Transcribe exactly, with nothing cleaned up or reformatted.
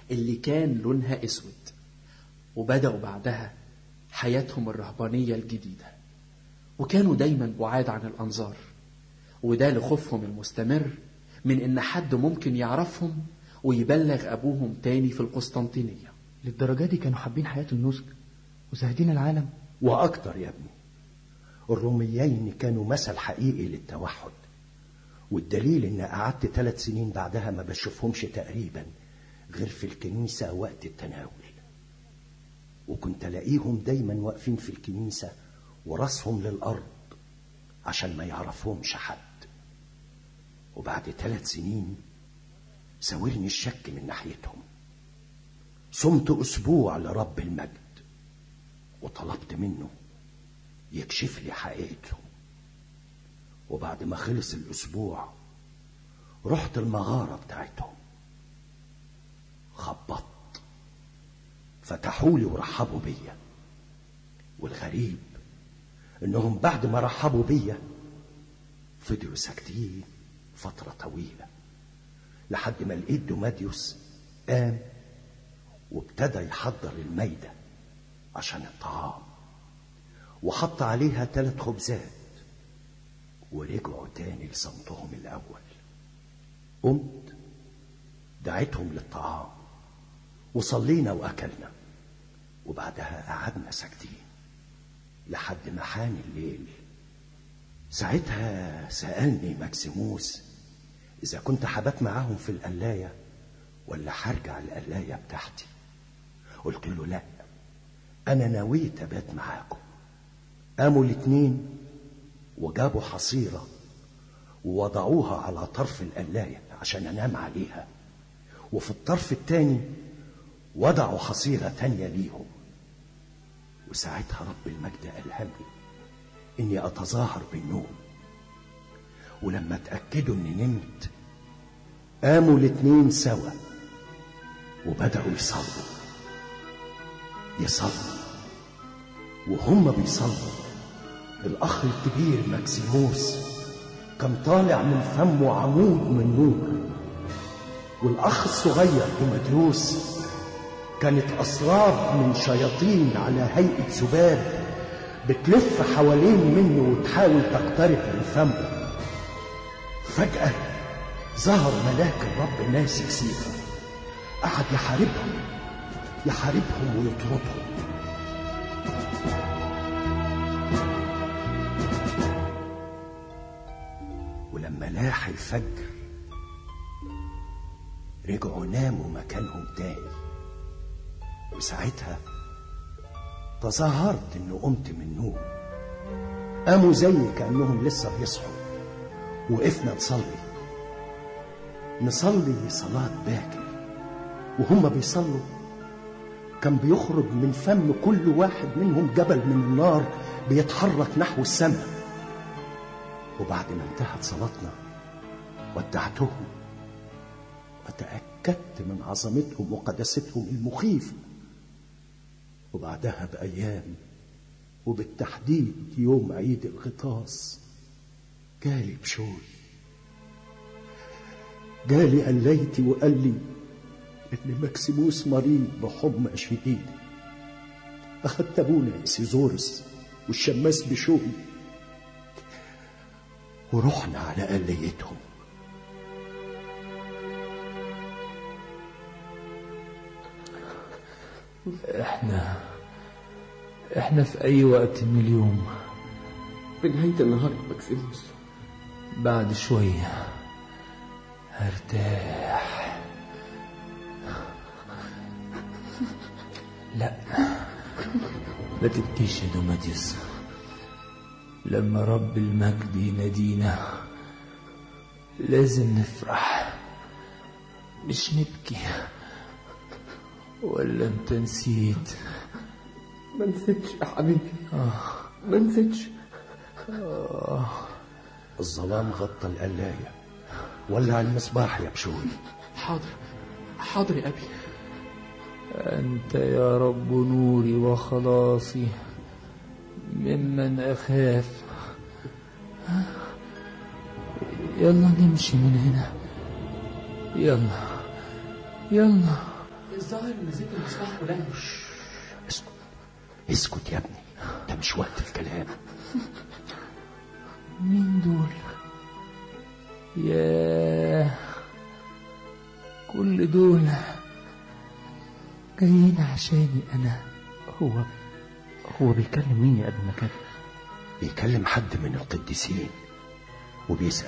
اللي كان لونها اسود، وبدأوا بعدها حياتهم الرهبانية الجديدة، وكانوا دايما بعاد عن الأنظار، وده لخوفهم المستمر من إن حد ممكن يعرفهم ويبلغ أبوهم تاني في القسطنطينية. للدرجة دي كانوا حابين حياة النسك وزاهدين العالم؟ وأكتر يا ابني، الروميين كانوا مثل حقيقي للتوحد، والدليل إن قعدت ثلاث سنين بعدها ما بشوفهمش تقريبا غير في الكنيسة وقت التناول، وكنت ألاقيهم دايما واقفين في الكنيسة وراسهم للأرض عشان ما يعرفهمش حد. وبعد ثلاث سنين ساورني الشك من ناحيتهم. صمت أسبوع لرب المجد وطلبت منه يكشف لي حقيقتهم. وبعد ما خلص الأسبوع رحت المغارة بتاعتهم، خبطت، فتحولي ورحبوا بيا. والغريب انهم بعد ما رحبوا بيا فضلوا ساكتين فترة طويلة، لحد ما لقيت دوماديوس قام وابتدى يحضر الميدة عشان الطعام، وحط عليها ثلاث خبزات، ورجعوا تاني لصمتهم الأول. قمت دعيتهم للطعام وصلينا وأكلنا، وبعدها قعدنا ساكتين لحد ما حان الليل. ساعتها سألني ماكسيموس إذا كنت حبات معاهم في القلاية ولا هرجع القلاية بتاعتي. قلت له لا، أنا نويت أبات معاكم. قاموا الاتنين وجابوا حصيرة ووضعوها على طرف القلاية عشان أنام عليها، وفي الطرف التاني وضعوا حصيرة تانية ليهم. وساعتها رب المجد ألهمني إني أتظاهر بالنوم، ولما اتأكدوا إني نمت قاموا الاتنين سوا وبدأوا يصلوا يصلوا وهم بيصلوا الأخ الكبير ماكسيموس كان طالع من فمه عمود من نور، والأخ الصغير دوماديوس كانت أسرار من شياطين على هيئة ذباب بتلف حوالين منه وتحاول تقترب من فمه. فجأة ظهر ملاك الرب ماسك سيفه، قعد يحاربهم يحاربهم ويطردهم. ولما لاح الفجر رجعوا ناموا مكانهم تاني، وساعتها تظاهرت انه قمت من النوم. قاموا زي كأنهم لسه بيصحوا، وقفنا نصلي نصلي صلاة باكر. وهم بيصلوا كان بيخرج من فم كل واحد منهم جبل من النار بيتحرك نحو السماء. وبعد ما انتهت صلاتنا ودعتهم وتأكدت من عظمتهم وقداستهم المخيفة. وبعدها بأيام، وبالتحديد يوم عيد الغطاس، جالي بشوي جالي قليتي وقال لي إن ماكسيموس مريض بحمى شديدة. أخدت أبونا إسيزورس والشماس بشوي ورحنا على قليتهم. احنا احنا في اي وقت من اليوم؟ في نهاية النهار يا ماكسيموس. بعد شوية هرتاح. لا لا تبكيش يا دوماديوس، لما رب المجد ينادينا لازم نفرح مش نبكي. ولا انت نسيت؟ ما نسيتش يا حبيبي. آه. ما نسيتش. آه. الظلام غطى القلاية، ولع المصباح يا بشوي. حاضر حاضر يا أبي. أنت يا رب نوري وخلاصي، ممن أخاف. يلا نمشي من هنا، يلا يلا. الظاهر ان زيت المصباح قليل. اسكت اسكت يا ابني، ده مش وقت الكلام. مين دول؟ ياه، كل دول جايين عشاني انا. هو هو بيكلم مين يا ابن مكان؟ بيكلم حد من القديسين وبيسأل